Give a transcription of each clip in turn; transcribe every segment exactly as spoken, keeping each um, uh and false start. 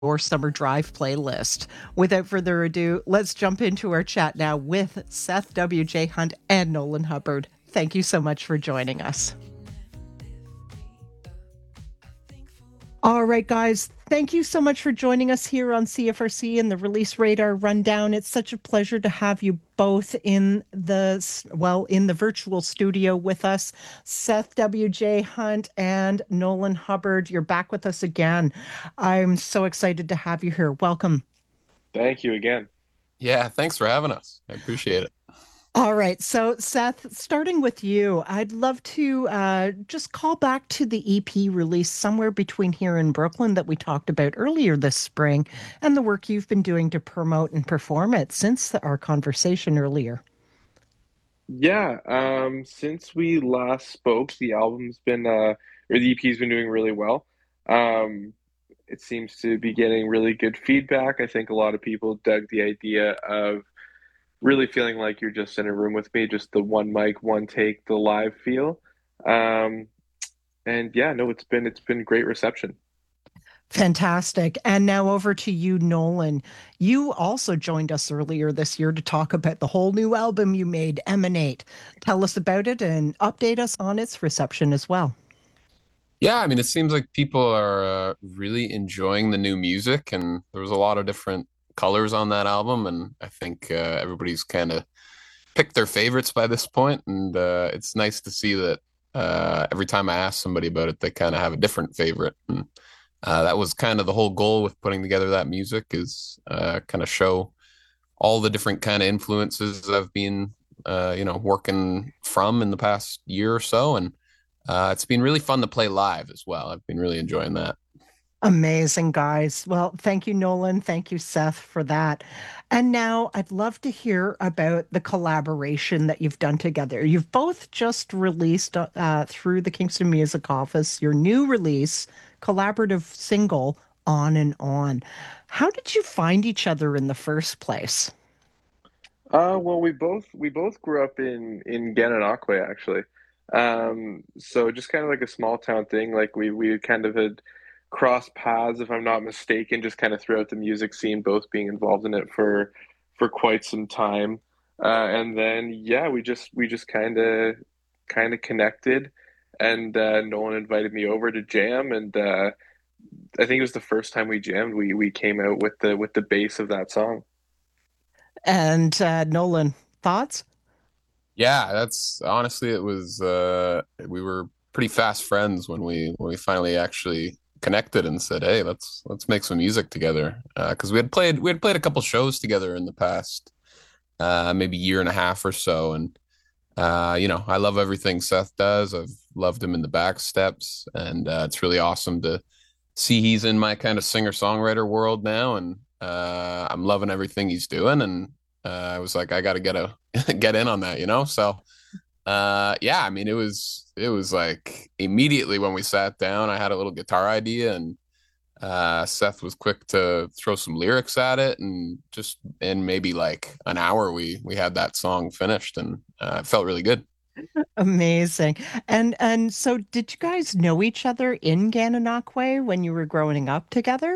or Summer Drive playlist. Without further ado, let's jump into our chat now with Seth W J. Hunt and Nolan Hubbard. Thank you so much for joining us. All right, guys, thank you so much for joining us here on C F R C and the Release Radar Rundown. It's such a pleasure to have you both in the, well, in the virtual studio with us. Seth W J. Hunt and Nolan Hubbard, you're back with us again. I'm so excited to have you here. Welcome. Thank you again. Yeah, thanks for having us. I appreciate it. All right. So, Seth, starting with you, I'd love to uh, just call back to the E P release Somewhere Between Here and Brooklyn that we talked about earlier this spring and the work you've been doing to promote and perform it since our conversation earlier. Yeah, um, since we last spoke, the album's been, uh, or the E P's been doing really well. Um, it seems to be getting really good feedback. I think a lot of people dug the idea of really feeling like you're just in a room with me, just the one mic, one take, the live feel. Um, and yeah, no, it's been it's been great reception. Fantastic. And now over to you, Nolan. You also joined us earlier this year to talk about the whole new album you made, Emanate. Tell us about it and update us on its reception as well. Yeah, I mean, it seems like people are uh, really enjoying the new music, and there was a lot of different colors on that album, and I think uh, everybody's kind of picked their favorites by this point, and uh, it's nice to see that uh, every time I ask somebody about it, they kind of have a different favorite. And uh, that was kind of the whole goal with putting together that music is uh, kind of show all the different kind of influences I've been, uh, you know, working from in the past year or so, and uh, it's been really fun to play live as well. I've been really enjoying that. Amazing, guys. Well, thank you, Nolan. Thank you, Seth, for that. And now I'd love to hear about the collaboration that you've done together. You've both just released uh, through the Kingston Music Office your new release, collaborative single, On and On. How did you find each other in the first place? Uh, well, we both we both grew up in in Gananoque actually. Um, so just kind of like a small town thing. Like we we kind of had crossed paths, if I'm not mistaken, just kind of throughout the music scene, both being involved in it for for quite some time. Uh, and then yeah, we just we just kind of kind of connected, and uh, Nolan invited me over to jam, and uh, I think it was the first time we jammed. We we came out with the with the bass of that song. And uh, Nolan, thoughts? Yeah, that's honestly, it was uh, we were pretty fast friends when we when we finally actually connected and said, "Hey, let's let's make some music together." Because uh, we had played we had played a couple shows together in the past, uh, maybe year and a half or so, and uh, you know, I love everything Seth does. I've loved him in the back steps, and uh, it's really awesome to see he's in my kind of singer-songwriter world now, and uh, I'm loving everything he's doing. And uh, I was like, I got to get a get in on that, you know? So uh, yeah, I mean, it was it was like immediately when we sat down, I had a little guitar idea, and uh, Seth was quick to throw some lyrics at it, and just in maybe like an hour, we we had that song finished, and uh, it felt really good. Amazing. And and so did you guys know each other in Gananoque when you were growing up together?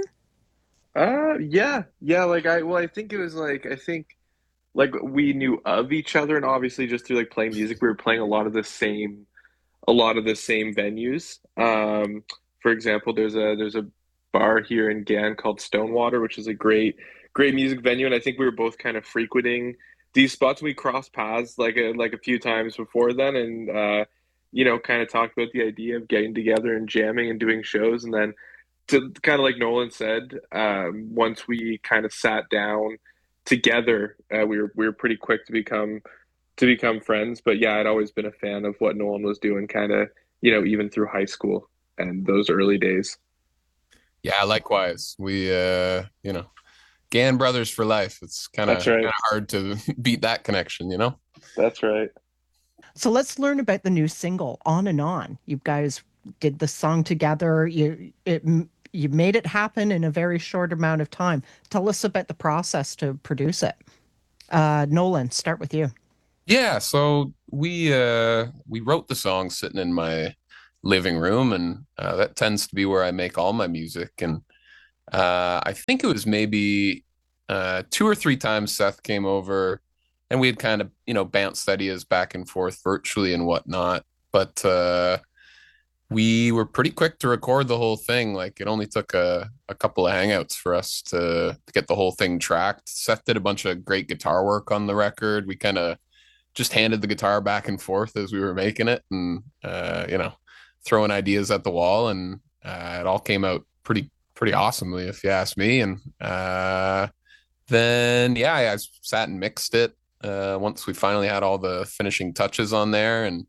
Uh, yeah, yeah. Like I, well, I think it was like I think like we knew of each other, and obviously just through like playing music, we were playing a lot of the same, a lot of the same venues. Um, for example, there's a there's a bar here in Gan called Stonewater, which is a great, great music venue, and I think we were both kind of frequenting these spots. We crossed paths like a like a few times before then, and uh, you know, kind of talked about the idea of getting together and jamming and doing shows, and then to kind of like Nolan said, um, once we kind of sat down together, uh, we were we were pretty quick to become to become friends. But yeah, I'd always been a fan of what Nolan was doing, kind of you know even through high school and those early days. Yeah, likewise. We uh, you know, Gann brothers for life. It's kind of That's kind right. of hard to beat that connection, you know? That's right. So let's learn about the new single, On and On. You guys did the song together. You it you made it happen in a very short amount of time. Tell us about the process to produce it. Uh, Nolan, start with you. Yeah, so we uh we wrote the song sitting in my living room, and uh, that tends to be where I make all my music. And Uh, I think it was maybe uh, two or three times Seth came over, and we had kind of, you know, bounced ideas back and forth virtually and whatnot. But uh, we were pretty quick to record the whole thing. Like it only took a, a couple of hangouts for us to, to get the whole thing tracked. Seth did a bunch of great guitar work on the record. We kind of just handed the guitar back and forth as we were making it, and uh, you know, throwing ideas at the wall, and uh, it all came out pretty pretty awesomely, if you ask me. And uh, then yeah, I sat and mixed it uh, once we finally had all the finishing touches on there, and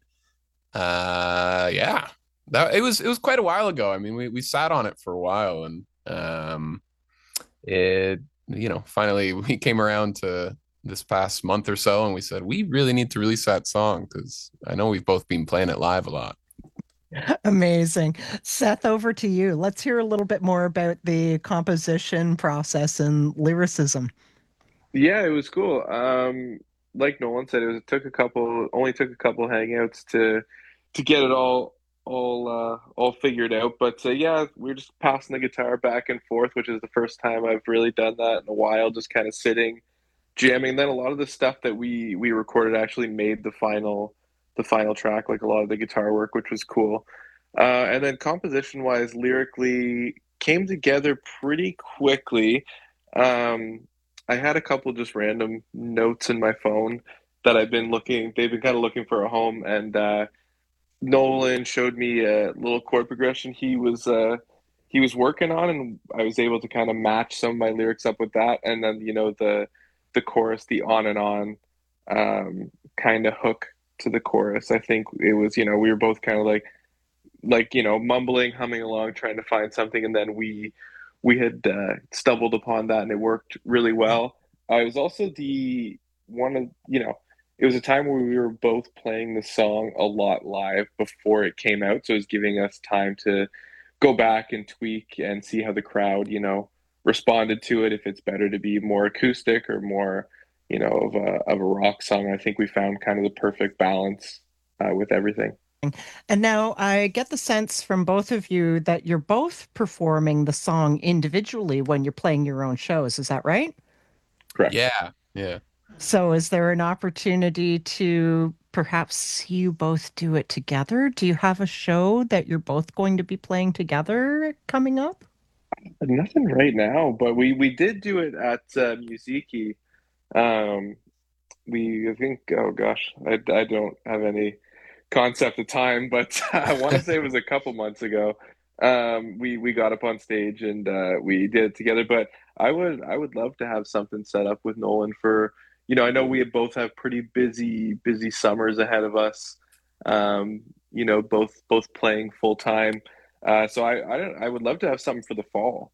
uh, yeah, that it was it was quite a while ago. I mean, we we sat on it for a while, and um, it you know finally we came around to this past month or so, and we said we really need to release that song because I know we've both been playing it live a lot. Amazing. Seth, over to you. Let's hear a little bit more about the composition process and lyricism. Yeah, it was cool. Um, like Nolan said, it was it took a couple, only took a couple hangouts to to get it all all uh, all figured out. But uh, yeah, we are just passing the guitar back and forth, which is the first time I've really done that in a while. Just kind of sitting, jamming. And then a lot of the stuff that we we recorded actually made the final the final track, like a lot of the guitar work, which was cool. Uh, and then composition wise, lyrically came together pretty quickly. Um, I had a couple just random notes in my phone that I've been looking, they've been kind of looking for a home. And uh, Nolan showed me a little chord progression he was uh, he was working on, and I was able to kind of match some of my lyrics up with that. And then, you know, the the chorus, the on and on um, kind of hook to the chorus. I think it was, you know, we were both kind of like, like you know mumbling, humming along, trying to find something, and then we we had uh, stumbled upon that, and it worked really well. I was also the one of you know it was a time where we were both playing the song a lot live before it came out, so it was giving us time to go back and tweak and see how the crowd you know responded to it, if it's better to be more acoustic or more you know of a, of a rock song. I think we found kind of the perfect balance uh, with everything. And now I get the sense from both of you that you're both performing the song individually when you're playing your own shows. Is that right? Correct. Yeah, yeah. So is there an opportunity to perhaps see you both do it together? Do you have a show that you're both going to be playing together coming up? Nothing right now, but we we did do it at uh, Musiki. Um, we I think oh gosh, I I don't have any concept of time, but I want to say it was a couple months ago. Um, we we got up on stage and uh, we did it together. But I would I would love to have something set up with Nolan for you know I know we both have pretty busy busy summers ahead of us. Um, you know, both both playing full time. Uh, so I I don't I would love to have something for the fall.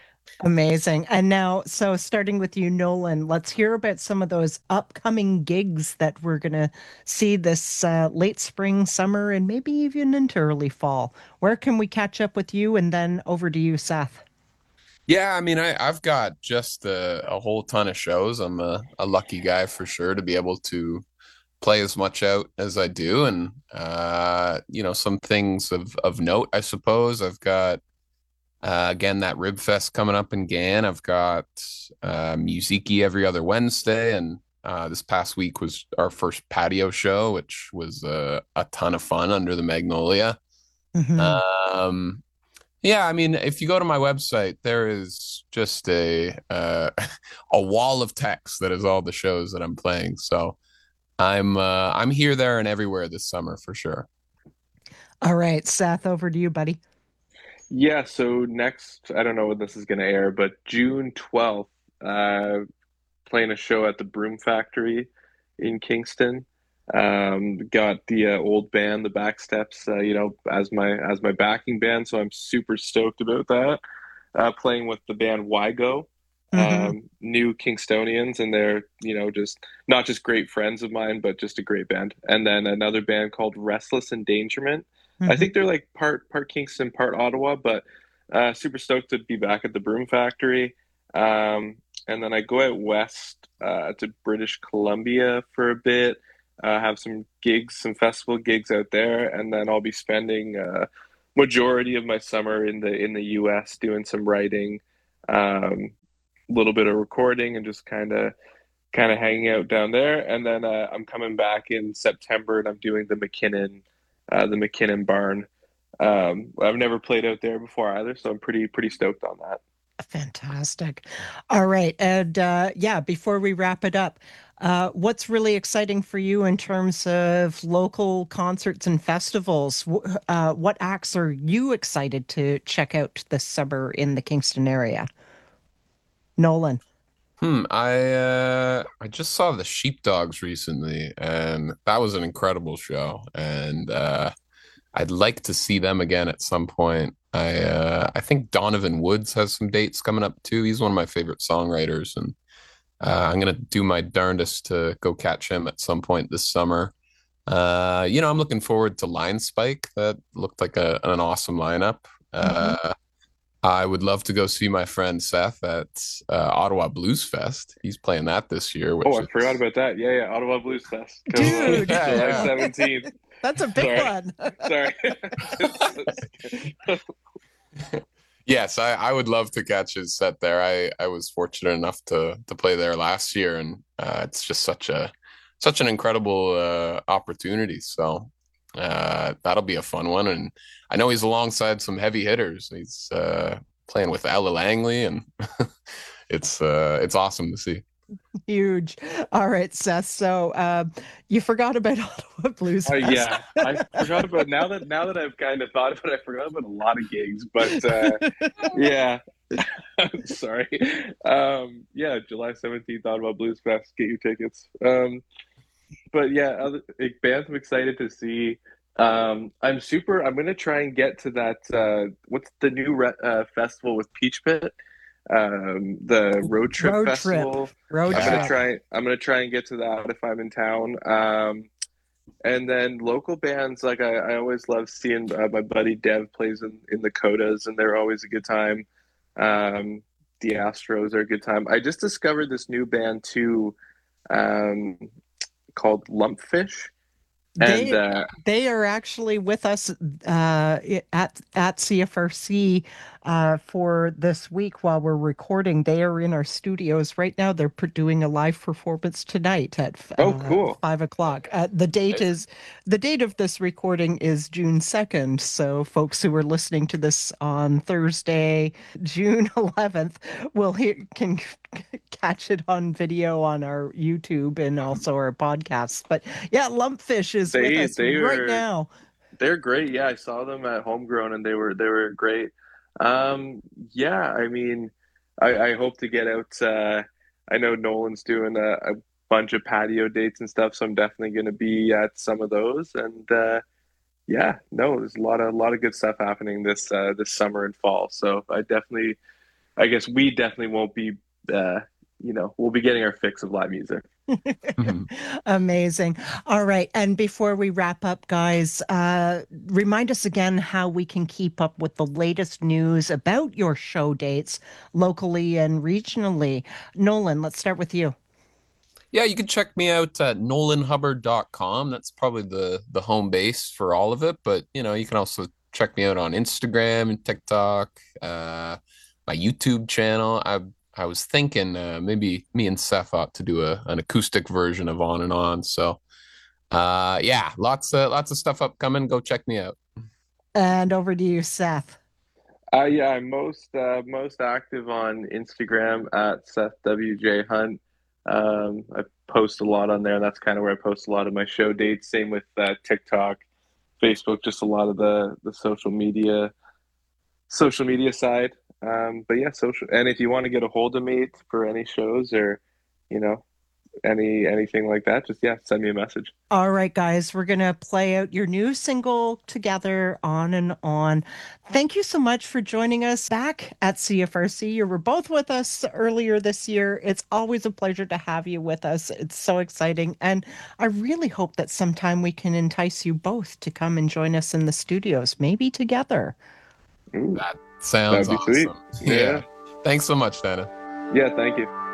Amazing. And now, so starting with you, Nolan, let's hear about some of those upcoming gigs that we're going to see this uh, late spring, summer, and maybe even into early fall. Where can we catch up with you? And then over to you, Seth. Yeah, I mean, I, I've got just a, a whole ton of shows. I'm a, a lucky guy for sure to be able to play as much out as I do. And, uh, you know, some things of, of note, I suppose. I've got, uh, again, that Rib Fest coming up in Gan. I've got uh, Musiki every other Wednesday. And uh, this past week was our first patio show, which was uh, a ton of fun under the Magnolia. Hmm. Um, yeah, I mean, if you go to my website, there is just a uh, a wall of text that is all the shows that I'm playing. So I'm uh, I'm here, there, and everywhere this summer for sure. All right, Seth, over to you, buddy. Yeah, so next, I don't know when this is going to air, but June twelfth, uh, playing a show at the Broom Factory in Kingston. Um, got the uh, old band, the Backsteps, uh, you know, as my as my backing band, so I'm super stoked about that. Uh, playing with the band Wygo, Hmm. um, new Kingstonians, and they're you know just not just great friends of mine, but just a great band. And then another band called Restless Endangerment. I Hmm. think they're like part part Kingston, part Ottawa, but uh, super stoked to be back at the Broom Factory. Um, and then I go out west uh, to British Columbia for a bit, uh, have some gigs, some festival gigs out there, and then I'll be spending uh, majority of my summer in the in the U S doing some writing, um, a little bit of recording and just kind of kind of hanging out down there. And then uh, I'm coming back in September and I'm doing the McKinnon, uh, the McKinnon Barn. Um, I've never played out there before either, so I'm pretty pretty stoked on that. Fantastic. All right. And uh, yeah, before we wrap it up, uh, what's really exciting for you in terms of local concerts and festivals? Wh- Uh, what acts are you excited to check out this summer in the Kingston area? Nolan. Hmm, I uh I just saw the Sheepdogs recently, and that was an incredible show. And uh I'd like to see them again at some point. I uh I think Donovan Woods has some dates coming up too. He's one of my favorite songwriters, and uh, I'm gonna do my darndest to go catch him at some point this summer. Uh, you know, I'm looking forward to Line Spike. That looked like a, an awesome lineup. Mhm. Uh, I would love to go see my friend Seth at uh, Ottawa Blues Fest. He's playing that this year, Oh, which I forgot is about that. Yeah, yeah, Ottawa Blues Fest, coming, uh, Dude, yeah, July yeah. seventeenth. that's a big Sorry, one. sorry. Yes, I, I would love to catch his set there. I, I was fortunate enough to to play there last year, and uh, it's just such a such an incredible uh, opportunity. So uh, that'll be a fun one, and I know he's alongside some heavy hitters. He's uh, playing with Ella Langley, and it's uh, it's awesome to see. Huge. All right, Seth. So um, you forgot about Ottawa Blues Oh Fest. yeah, I forgot about now that now that I've kind of thought about it, I forgot about a lot of gigs, but uh, yeah, sorry. Um, yeah, July seventeenth, Ottawa Blues Fest. Get your tickets. Um, but yeah, other like, bands I'm excited to see. Um, I'm super. I'm gonna try and get to that. Uh, what's the new re uh, festival with Peach Pit? Um, the Road Trip Road trip. Festival. Road I'm gonna Yeah. trip. try. I'm gonna try and get to that if I'm in town. Um, and then local bands, like I, I always love seeing uh, my buddy Dev plays in, in the Codas, and they're always a good time. Um, the Astros are a good time. I just discovered this new band too, um, called Lumpfish, and They uh, they are actually with us uh, at at C F R C uh, for this week while we're recording. They are in our studios right now. They're pro- doing a live performance tonight at oh, uh, cool. five o'clock. Uh, the date is the date of this recording is June second. So folks who are listening to this on Thursday, June eleventh, will hear can catch it on video on our YouTube and also our podcasts. But yeah, Lumpfish is with They us they right are now. they're great. Yeah, I saw them at Homegrown, and they were they were great. Um, yeah, I mean, I, I hope to get out. Uh, I know Nolan's doing a, a bunch of patio dates and stuff, so I'm definitely going to be at some of those. And uh, yeah, no, there's a lot of a lot of good stuff happening this uh, this summer and fall. So I definitely, I guess we definitely won't be, uh, you know, we'll be getting our fix of live music. Amazing. All right. And before we wrap up, guys, uh, remind us again how we can keep up with the latest news about your show dates locally and regionally. Nolan, let's start with you. Yeah, you can check me out at nolan hubbard dot com. That's probably the the home base for all of it, but you know, you can also check me out on Instagram and TikTok, uh my YouTube channel. I I was thinking uh maybe me and Seth ought to do a an acoustic version of On and On. So, uh yeah, lots of lots of stuff upcoming. Go check me out. And over to you, Seth. Uh, yeah, I'm most uh, most active on Instagram at Seth W J Hunt. Um, I post a lot on there. That's kind of where I post a lot of my show dates. Same with uh, TikTok, Facebook, just a lot of the the social media social media side. Um, but yeah, social. And if you want to get a hold of me for any shows or, you know, any anything like that, just yeah, send me a message. All right, guys, we're going to play out your new single together, On and On. Thank you so much for joining us back at C F R C. You were both with us earlier this year. It's always a pleasure to have you with us. It's so exciting. And I really hope that sometime we can entice you both to come and join us in the studios, maybe together. Ooh, That sounds that'd be sweet. awesome. Yeah, Yeah. Thanks so much, Dana. yeah. Thank you.